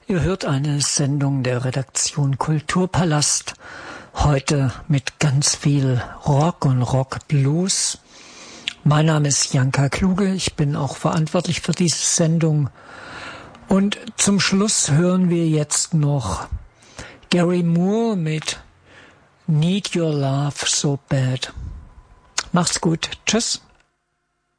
Ihr hört eine Sendung der Redaktion Kulturpalast. Heute mit ganz viel Rock und Rock-Blues. Mein Name ist Janka Kluge. Ich bin auch verantwortlich für diese Sendung. Und zum Schluss hören wir jetzt noch Gary Moore mit Need Your Love So Bad. Macht's gut. Tschüss.